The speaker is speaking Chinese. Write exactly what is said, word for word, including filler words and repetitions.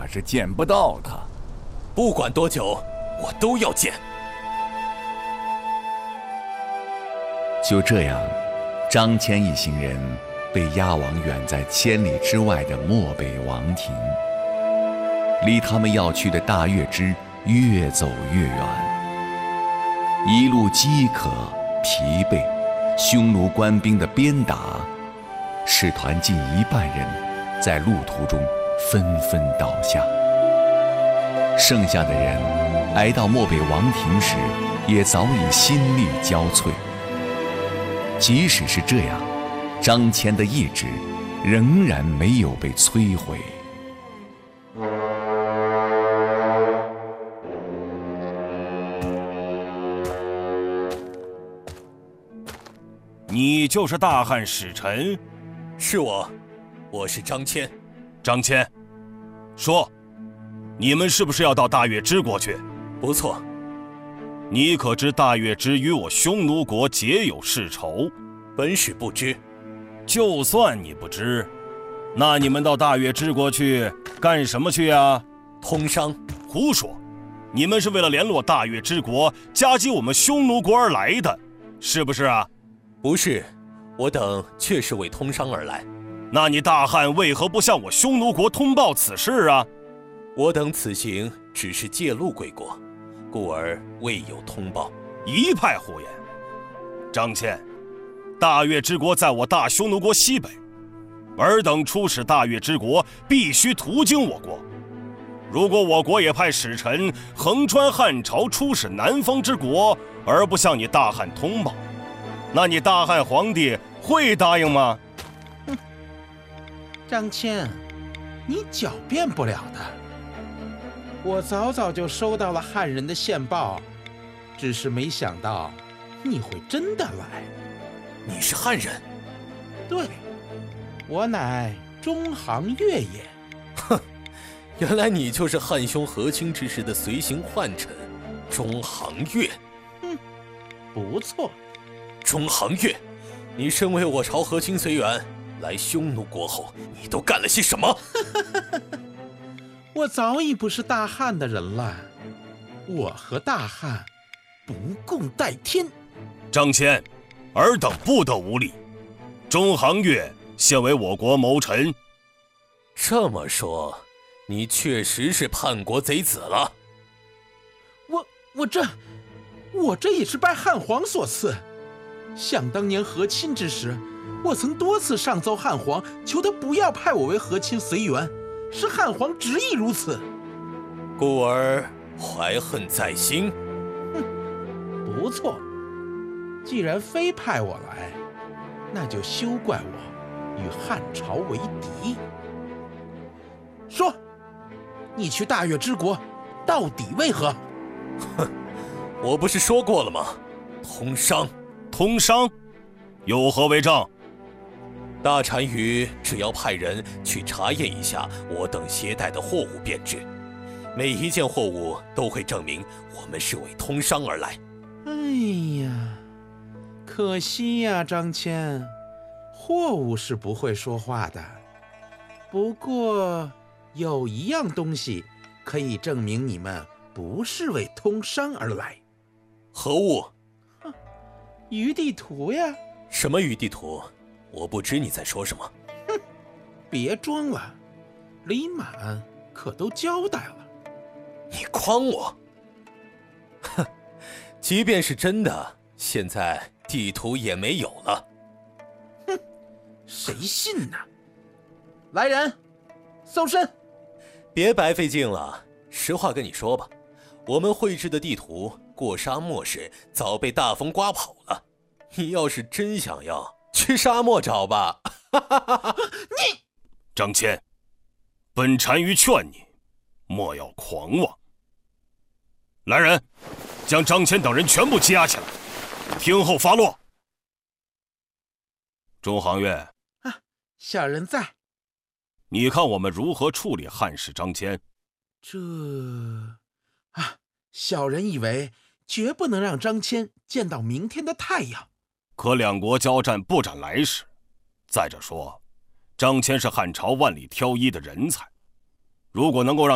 是见不到他。 不管多久，我都要见。 就这样，张骞一行人被押往远在千里之外的漠北王庭。离他们要去的大月支越走越远，一路饥渴疲惫，匈奴官兵的鞭打，使团近一半人在路途中纷纷倒下。剩下的人挨到漠北王庭时，也早已心力交瘁。即使是这样，张骞的意志仍然没有被摧毁。 你就是大汉使臣？ 是我，我是张骞。 张骞，说，你们是不是要到大月支国去？ 不错。 你可知大月支与我匈奴国结有世仇？ 本使不知。 就算你不知，那你们到大月支国去干什么去呀？ 通商。 胡说！你们是为了联络大月支国，夹击我们匈奴国而来的，是不是啊？ 不是，我等确是为通商而来。 那你大汉为何不向我匈奴国通报此事啊？ 我等此行只是借路归国，故而未有通报。 一派胡言！张骞，大月支国在我大匈奴国西北，尔等出使大月支国，必须途经我国。如果我国也派使臣横穿汉朝出使南方之国，而不向你大汉通报，那你大汉皇帝会答应吗？ 哼，张骞，你狡辩不了的。我早早就收到了汉人的线报，只是没想到你会真的来。 你是汉人？ 对，我乃中行月也。 哼，原来你就是汉兄和亲之时的随行宦臣中行月。 嗯，不错。 中行月，你身为我朝和亲随员，来匈奴国后，你都干了些什么？ 我早已不是大汉的人了，我和大汉不共戴天。 张骞，尔等不得无礼。中行月现为我国谋臣。 这么说，你确实是叛国贼子了。 我我这我这也是拜汉皇所赐。想当年和亲之时，我曾多次上奏汉皇，求他不要派我为和亲随员，是汉皇执意如此。 故而怀恨在心。 哼，不错。既然非派我来，那就休怪我与汉朝为敌。说，你去大月支国到底为何？ 哼，我不是说过了吗？通商。 通商，有何为证？ 大单于只要派人去查验一下我等携带的货物便知，每一件货物都会证明我们是为通商而来。 哎呀，可惜呀，张骞，货物是不会说话的。不过有一样东西可以证明你们不是为通商而来。 何物？ 鱼地图呀。 什么鱼地图？我不知你在说什么。 哼，别装了，李满可都交代了。 你诓我？哼，即便是真的，现在地图也没有了。 哼，谁信呢？来人，搜身！ 别白费劲了，实话跟你说吧，我们绘制的地图过沙漠时早被大风刮跑了。你要是真想要，去沙漠找吧。 你， 张骞，本单于劝你，莫要狂妄。来人，将张骞等人全部羁押起来，听候发落。中行月， 啊，小人在。 你看我们如何处理汉使张骞？ 这啊，小人以为绝不能让张骞见到明天的太阳。 可两国交战不斩来使，再者说，张骞是汉朝万里挑一的人才，如果能够让